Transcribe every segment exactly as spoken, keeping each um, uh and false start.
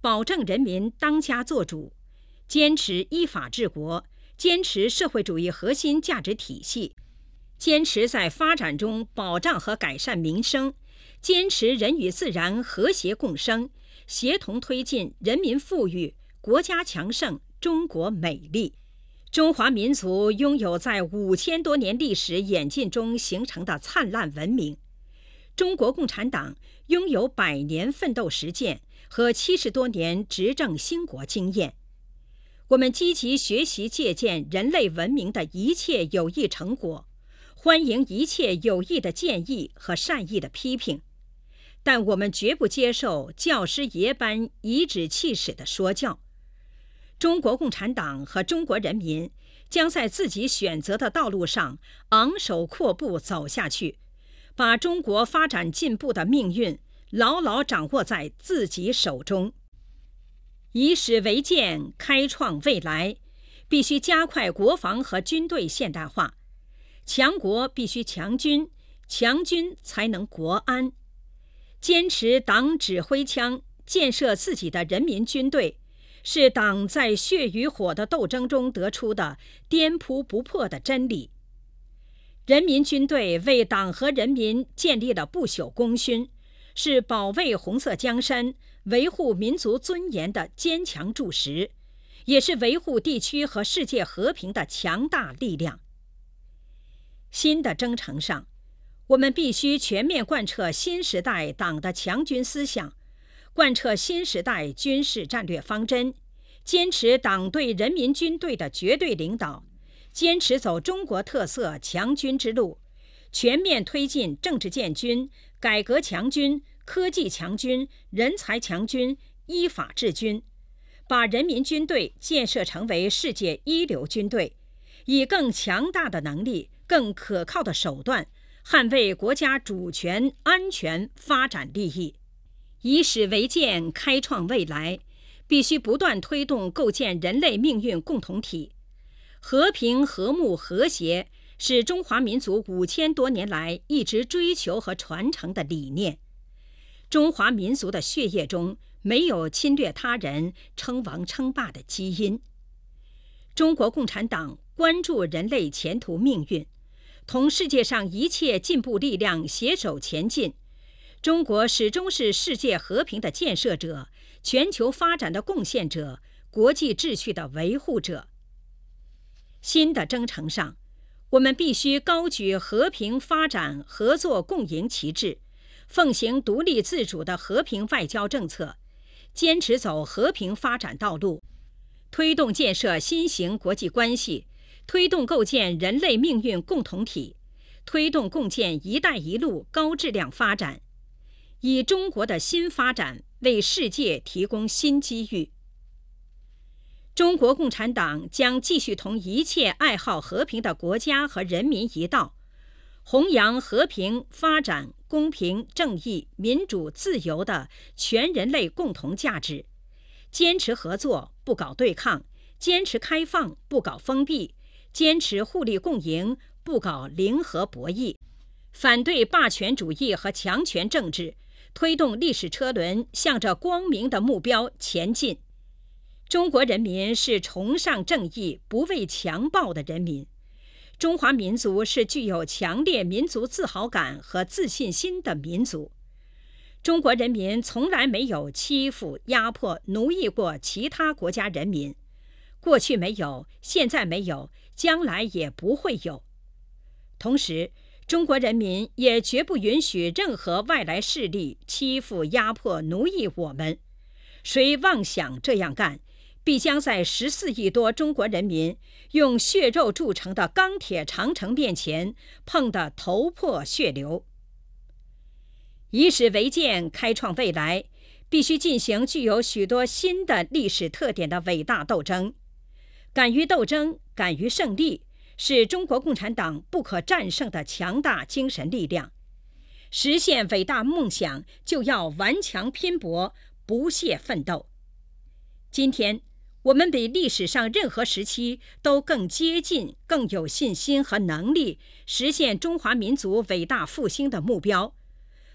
保证人民当家作主，坚持依法治国，坚持社会主义核心价值体系，坚持在发展中保障和改善民生，坚持人与自然和谐共生，协同推进人民富裕、国家强盛、中国美丽。中华民族拥有在五千多年历史演进中形成的灿烂文明，中国共产党拥有百年奋斗实践和七十多年执政兴国经验。我们积极学习借鉴人类文明的一切有益成果，欢迎一切有益的建议和善意的批评，但我们绝不接受教师爷般颐指气使的说教。中国共产党和中国人民将在自己选择的道路上昂首阔步走下去，把中国发展进步的命运牢牢掌握在自己手中。以史为鉴，开创未来，必须加快国防和军队现代化。强国必须强军，强军才能国安。坚持党指挥枪，建设自己的人民军队，是党在血与火的斗争中得出的颠扑不破的真理。人民军队为党和人民建立了不朽功勋，是保卫红色江山、维护民族尊严的坚强柱石，也是维护地区和世界和平的强大力量。新的征程上，我们必须全面贯彻新时代党的强军思想，贯彻新时代军事战略方针，坚持党对人民军队的绝对领导，坚持走中国特色强军之路，全面推进政治建军、改革强军、科技强军、人才强军、依法治军，把人民军队建设成为世界一流军队，以更强大的能力、更可靠的手段捍卫国家主权、安全、发展利益。以史为鉴，开创未来，必须不断推动构建人类命运共同体。和平、和睦、和谐是中华民族五千多年来一直追求和传承的理念。中华民族的血液中没有侵略他人、称王称霸的基因。中国共产党关注人类前途命运，同世界上一切进步力量携手前进。中国始终是世界和平的建设者、全球发展的贡献者、国际秩序的维护者。新的征程上，我们必须高举和平发展、合作共赢旗帜，奉行独立自主的和平外交政策，坚持走和平发展道路，推动建设新型国际关系，推动构建人类命运共同体，推动共建“一带一路”高质量发展，以中国的新发展为世界提供新机遇。中国共产党将继续同一切爱好和平的国家和人民一道，弘扬和平、发展、公平、正义、民主、自由的全人类共同价值，坚持合作，不搞对抗；坚持开放，不搞封闭；坚持互利共赢，不搞零和博弈；反对霸权主义和强权政治，推动历史车轮向着光明的目标前进。中国人民是崇尚正义、不畏强暴的人民。中华民族是具有强烈民族自豪感和自信心的民族。中国人民从来没有欺负、压迫、奴役过其他国家人民，过去没有，现在没有，将来也不会有。同时，中国人民也绝不允许任何外来势力欺负、压迫、奴役我们。谁妄想这样干，必将在十四亿多中国人民用血肉铸成的钢铁长城面前碰得头破血流。以史为鉴，开创未来，必须进行具有许多新的历史特点的伟大斗争。敢于斗争，敢于胜利，是中国共产党不可战胜的强大精神力量。实现伟大梦想，就要顽强拼搏，不懈奋斗。今天，我们比历史上任何时期都更接近、更有信心和能力实现中华民族伟大复兴的目标。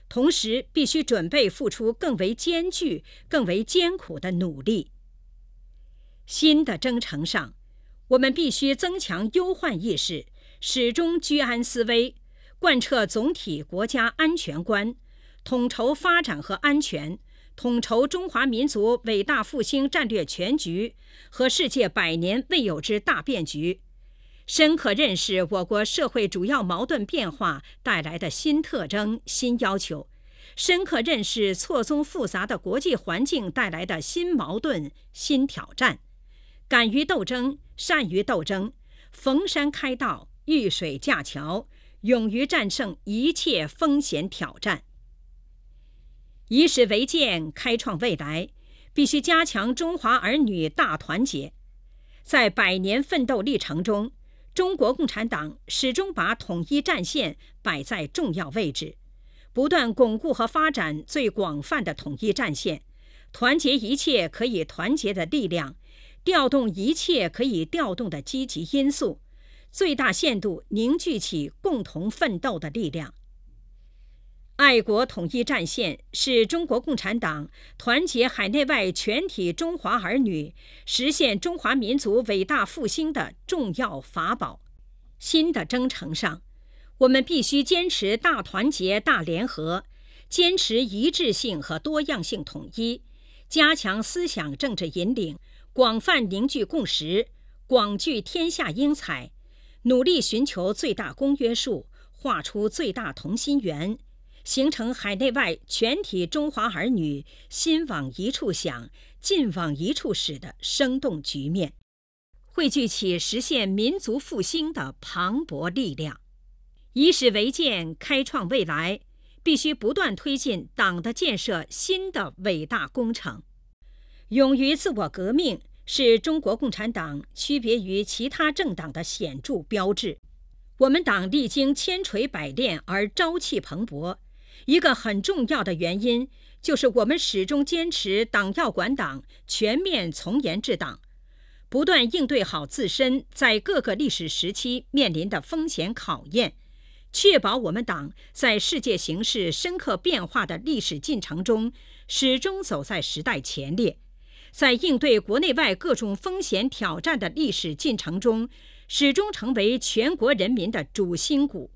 同时必须准备付出更为艰巨、更为艰苦的努力。新的征程上，我们必须增强忧患意识，始终居安思危，贯彻总体国家安全观，统筹发展和安全，统筹中华民族伟大复兴战略全局和世界百年未有之大变局，深刻认识我国社会主要矛盾变化带来的新特征、新要求，深刻认识错综复杂的国际环境带来的新矛盾、新挑战，敢于斗争，善于斗争，逢山开道，遇水架桥，勇于战胜一切风险挑战。以史为鉴，开创未来，必须加强中华儿女大团结。在百年奋斗历程中，中国共产党始终把统一战线摆在重要位置，不断巩固和发展最广泛的统一战线，团结一切可以团结的力量，调动一切可以调动的积极因素，最大限度凝聚起共同奋斗的力量。爱国统一战线是中国共产党团结海内外全体中华儿女，实现中华民族伟大复兴的重要法宝。新的征程上，我们必须坚持大团结、大联合，坚持一致性和多样性统一，加强思想政治引领，广泛凝聚共识，广聚天下英才，努力寻求最大公约数，画出最大同心圆，形成海内外全体中华儿女心往一处想、劲往一处使的生动局面，汇聚起实现民族复兴的磅礴力量。以史为鉴，开创未来，必须不断推进党的建设新的伟大工程。勇于自我革命是中国共产党区别于其他政党的显著标志。我们党历经千锤百炼而朝气蓬勃，一个很重要的原因就是我们始终坚持党要管党，全面从严治党，不断应对好自身在各个历史时期面临的风险考验，确保我们党在世界形势深刻变化的历史进程中始终走在时代前列，在应对国内外各种风险挑战的历史进程中始终成为全国人民的主心骨。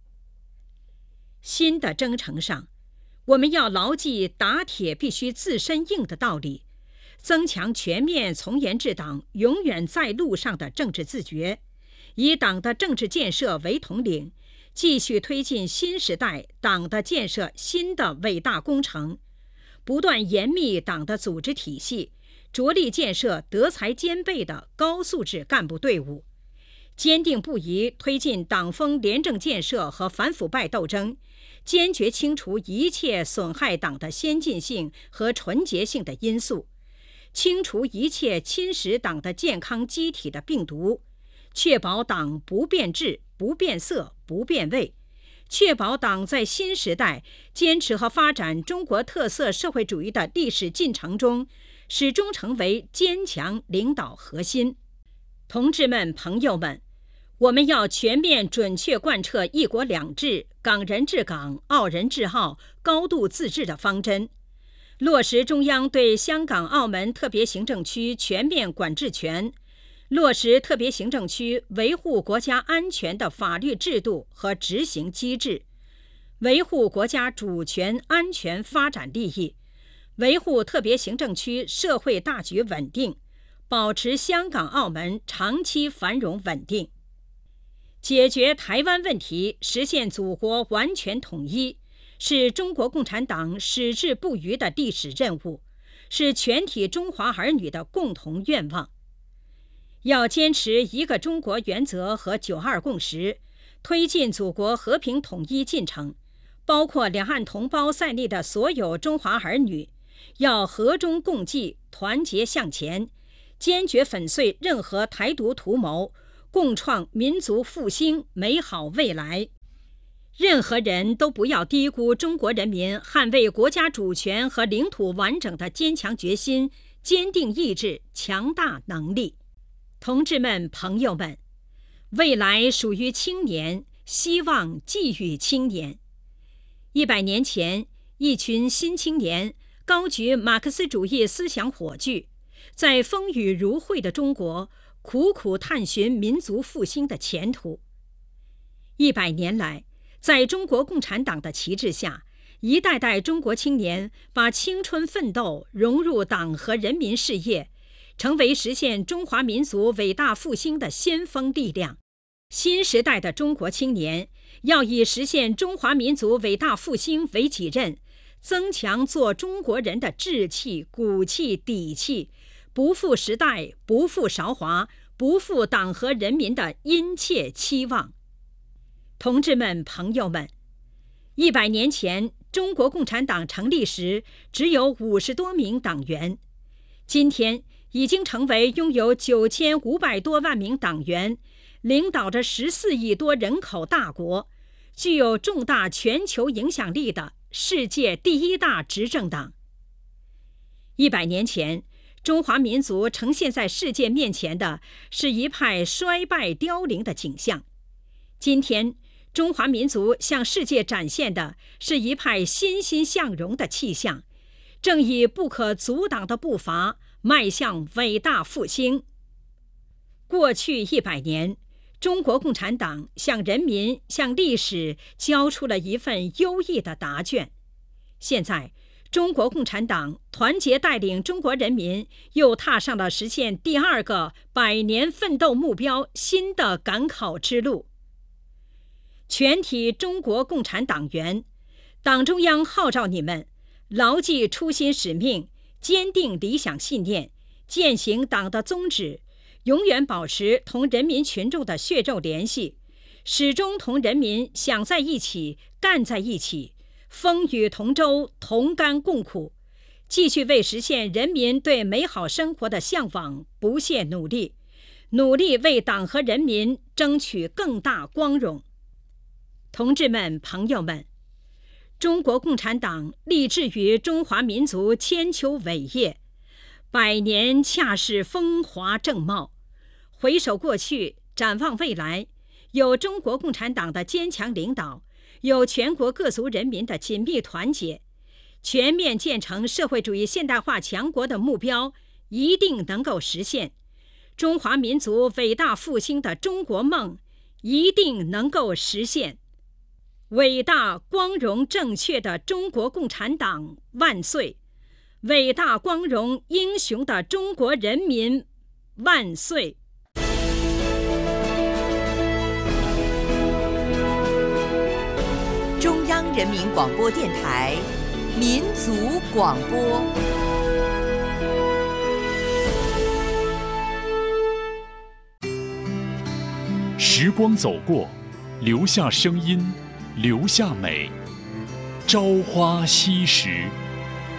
新的征程上，我们要牢记打铁必须自身硬的道理，增强全面从严治党永远在路上的政治自觉，以党的政治建设为统领，继续推进新时代党的建设新的伟大工程，不断严密党的组织体系，着力建设德才兼备的高素质干部队伍，坚定不移推进党风廉政建设和反腐败斗争，坚决清除一切损害党的先进性和纯洁性的因素，清除一切侵蚀党的健康机体的病毒，确保党不变质、不变色、不变味，确保党在新时代坚持和发展中国特色社会主义的历史进程中始终成为坚强领导核心。同志们、朋友们，我们要全面准确贯彻一国两制、港人治港、澳人治澳、高度自治的方针，落实中央对香港、澳门特别行政区全面管制权，落实特别行政区维护国家安全的法律制度和执行机制，维护国家主权、安全、发展利益，维护特别行政区社会大局稳定，保持香港、澳门长期繁荣稳定。解决台湾问题，实现祖国完全统一，是中国共产党矢志不渝的历史任务，是全体中华儿女的共同愿望。要坚持一个中国原则和九二共识，推进祖国和平统一进程，包括两岸同胞在内的所有中华儿女，要和衷共济，团结向前，坚决粉碎任何台独图谋，共创民族复兴美好未来。任何人都不要低估中国人民捍卫国家主权和领土完整的坚强决心、坚定意志、强大能力。同志们、朋友们，未来属于青年，希望寄予青年。 一百年前，一群新青年高举马克思主义思想火炬，在风雨如晦的中国苦苦探寻民族复兴的前途。一百年来，在中国共产党的旗帜下，一代代中国青年把青春奋斗融入党和人民事业，成为实现中华民族伟大复兴的先锋力量。新时代的中国青年要以实现中华民族伟大复兴为己任，增强做中国人的志气、骨气、底气，不负时代，不负韶华，不负党和人民的殷切期望。同志们、朋友们，一百年前中国共产党成立时只有五十多名党员，今天已经成为拥有九千五百多万名党员，领导着十四亿多人口大国，具有重大全球影响力的世界第一大执政党。一百年前，中华民族呈现在世界面前的是一派衰败凋零的景象，今天中华民族向世界展现的是一派欣欣向荣的气象，正以不可阻挡的步伐迈向伟大复兴。过去一百年，中国共产党向人民、向历史交出了一份优异的答卷。现在，中国共产党团结带领中国人民，又踏上了实现第二个百年奋斗目标新的赶考之路。全体中国共产党员，党中央号召你们牢记初心使命，坚定理想信念，践行党的宗旨，永远保持同人民群众的血肉联系，始终同人民想在一起、干在一起，风雨同舟，同甘共苦，继续为实现人民对美好生活的向往不懈努力，努力为党和人民争取更大光荣。同志们、朋友们，中国共产党立志于中华民族千秋伟业，百年恰是风华正茂。回首过去，展望未来，有中国共产党的坚强领导，有全国各族人民的紧密团结，全面建成社会主义现代化强国的目标一定能够实现，中华民族伟大复兴的中国梦一定能够实现。伟大、光荣、正确的中国共产党万岁！伟大、光荣、英雄的中国人民万岁！ 中央人民广播电台民族广播。 时光走过，留下声音，留下美。朝花夕拾。